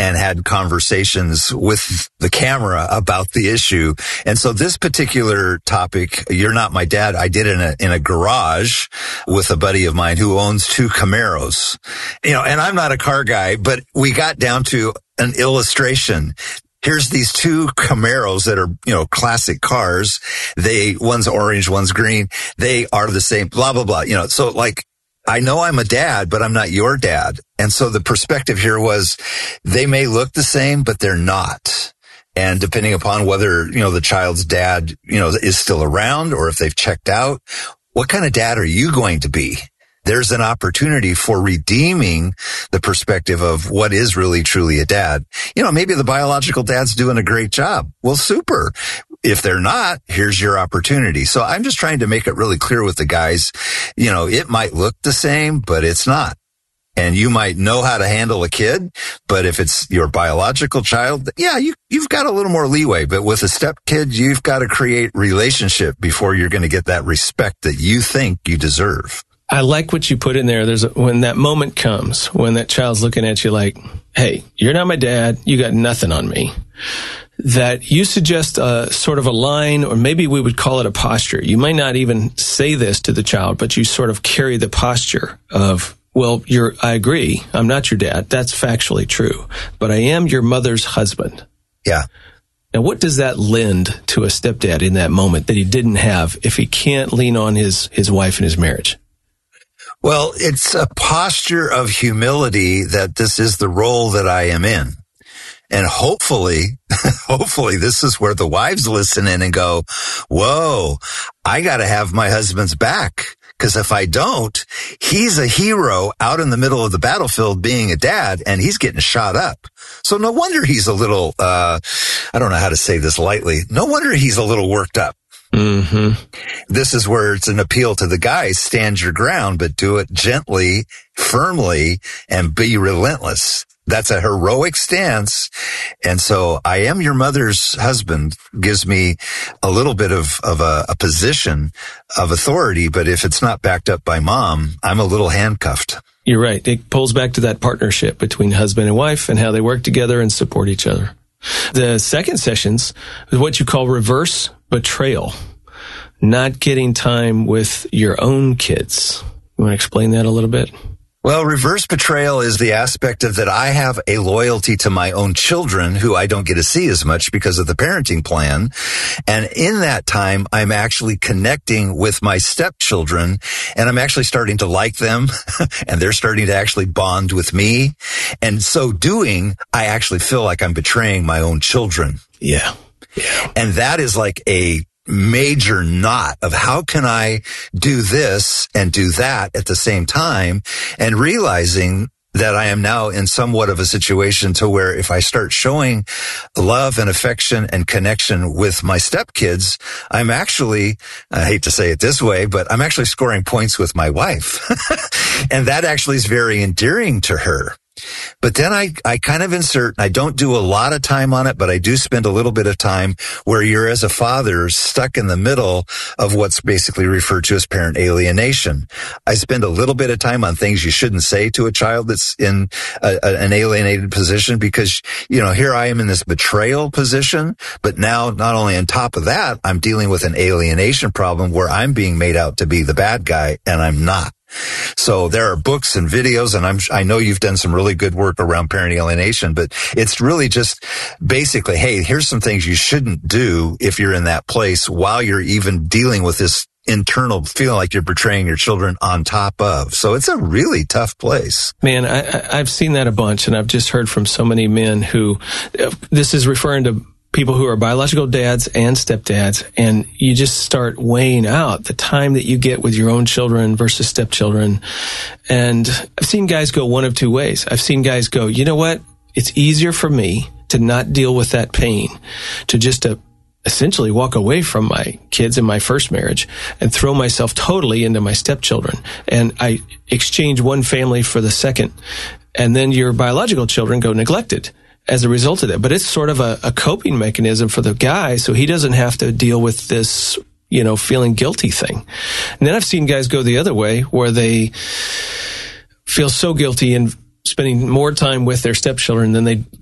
and had conversations with the camera about the issue. And so this particular topic, You're Not My Dad, I did in a garage with a buddy of mine who owns 2 Camaros. And I'm not a car guy, but we got down to an illustration. Here's these 2 Camaros that are, classic cars. One's orange, one's green. They are the same, blah, blah, blah. So like, I know I'm a dad, but I'm not your dad. And so the perspective here was they may look the same, but they're not. And depending upon whether, the child's dad, is still around or if they've checked out, what kind of dad are you going to be? There's an opportunity for redeeming the perspective of what is really truly a dad. Maybe the biological dad's doing a great job. Well, super. If they're not, here's your opportunity. So I'm just trying to make it really clear with the guys, it might look the same, but it's not. And you might know how to handle a kid, but if it's your biological child, you've got a little more leeway. But with a step kid, you've got to create relationship before you're going to get that respect that you think you deserve. I like what you put in there. When that moment comes, when that child's looking at you like, hey, you're not my dad, you got nothing on me, that you suggest a sort of a line, or maybe we would call it a posture. You might not even say this to the child, but you sort of carry the posture of, well, I agree, I'm not your dad. That's factually true, but I am your mother's husband. Yeah. Now, what does that lend to a stepdad in that moment that he didn't have if he can't lean on his wife in his marriage? Well, it's a posture of humility that this is the role that I am in. And hopefully this is where the wives listen in and go, whoa, I got to have my husband's back. Because if I don't, he's a hero out in the middle of the battlefield being a dad, and he's getting shot up. So no wonder he's a little, I don't know how to say this lightly. No wonder he's a little worked up. Mm-hmm. This is where it's an appeal to the guys. Stand your ground, but do it gently, firmly, and be relentless. That's a heroic stance. And so I am your mother's husband gives me a little bit of a position of authority. But if it's not backed up by mom, I'm a little handcuffed. You're right. It pulls back to that partnership between husband and wife and how they work together and support each other. The second sessions is what you call reverse betrayal, not getting time with your own kids. You want to explain that a little bit? Well, reverse betrayal is the aspect of that I have a loyalty to my own children who I don't get to see as much because of the parenting plan. And in that time, I'm actually connecting with my stepchildren, and I'm actually starting to like them, and they're starting to actually bond with me. And so doing, I actually feel like I'm betraying my own children. Yeah. And that is like a major knot of how can I do this and do that at the same time, and realizing that I am now in somewhat of a situation to where if I start showing love and affection and connection with my stepkids, I'm actually, I hate to say it this way, but I'm actually scoring points with my wife. And that actually is very endearing to her. But then I kind of insert, I don't do a lot of time on it, but I do spend a little bit of time where you're as a father stuck in the middle of what's basically referred to as parent alienation. I spend a little bit of time on things you shouldn't say to a child that's in an alienated position because, here I am in this betrayal position, but now not only on top of that, I'm dealing with an alienation problem where I'm being made out to be the bad guy and I'm not. So there are books and videos, and I know you've done some really good work around parent alienation, but it's really just basically, hey, here's some things you shouldn't do if you're in that place while you're even dealing with this internal feeling like you're betraying your children on top of. So it's a really tough place. Man, I've seen that a bunch, and I've just heard from so many men who, this is referring to people who are biological dads and stepdads, and you just start weighing out the time that you get with your own children versus stepchildren. And I've seen guys go one of two ways. I've seen guys go, you know what? It's easier for me to not deal with that pain, to just essentially walk away from my kids in my first marriage and throw myself totally into my stepchildren. And I exchange one family for the second. And then your biological children go neglected as a result of that. But it's sort of a coping mechanism for the guy, so he doesn't have to deal with this, feeling guilty thing. And then I've seen guys go the other way, where they feel so guilty and spending more time with their stepchildren than they